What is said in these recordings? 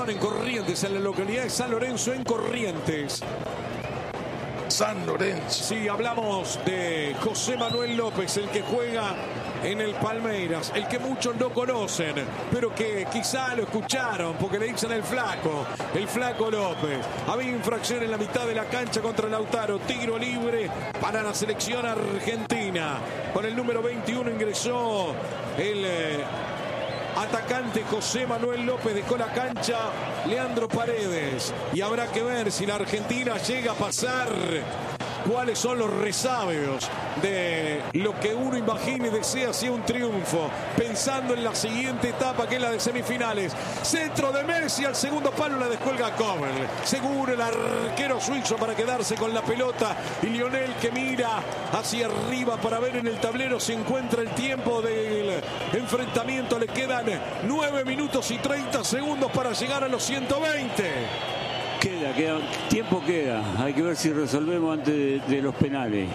Juan en Corrientes, en la localidad de San Lorenzo en Corrientes. San Lorenzo. Sí, hablamos de José Manuel López, el que juega en el Palmeiras, el que muchos no conocen, pero que quizá lo escucharon porque le dicen el Flaco López. Había infracción en la mitad de la cancha contra Lautaro, tiro libre para la selección argentina. Con el número 21 ingresó el atacante José Manuel López, dejó la cancha Leandro Paredes, y habrá que ver si la Argentina llega a pasar. ¿Cuáles son los resabios de lo que uno imagina y desea sea un triunfo? Pensando en la siguiente etapa, que es la de semifinales. Centro de Messi al segundo palo, la descuelga Comer. Seguro el arquero suizo para quedarse con la pelota. Y Lionel, que mira hacia arriba para ver en el tablero si encuentra el tiempo del enfrentamiento. Le quedan 9 minutos y 30 segundos para llegar a los 120. Tiempo queda. Hay que ver si resolvemos antes de los penales.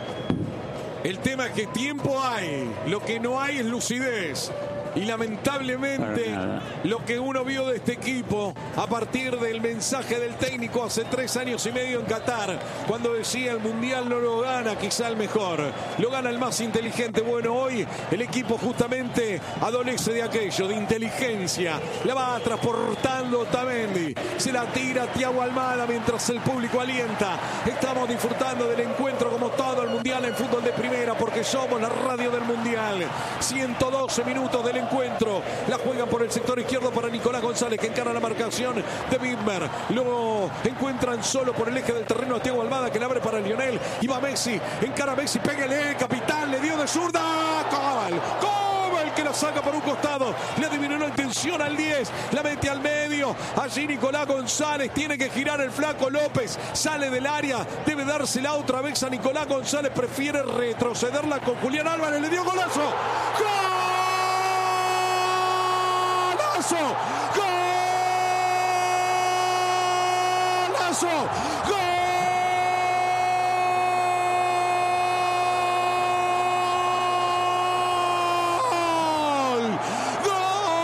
El tema es que tiempo hay. Lo que no hay es lucidez. Y lamentablemente lo que uno vio de este equipo a partir del mensaje del técnico hace 3 años y medio en Qatar, cuando decía el Mundial no lo gana quizá el mejor, lo gana el más inteligente. Bueno, hoy el equipo justamente adolece de aquello, de inteligencia. La va transportando Otamendi, se la tira Thiago Almada mientras el público alienta. Estamos disfrutando del encuentro como todo el Mundial en fútbol de primera, porque somos la radio del Mundial. 112 minutos del encuentro, la juegan por el sector izquierdo para Nicolás González, que encara la marcación de Widmer. Lo encuentran solo por el eje del terreno a Thiago Almada, que le abre para Lionel, y va Messi, encara a Messi, pégale, capitán, le dio de zurda, Cobal, que la saca por un costado, le adivinó la intención al 10, la mete al medio, allí Nicolás González, tiene que girar el Flaco López, sale del área, debe dársela otra vez a Nicolás González, prefiere retrocederla con Julián Álvarez, le dio golazo, ¡gol! ¡Golazo! ¡Gol!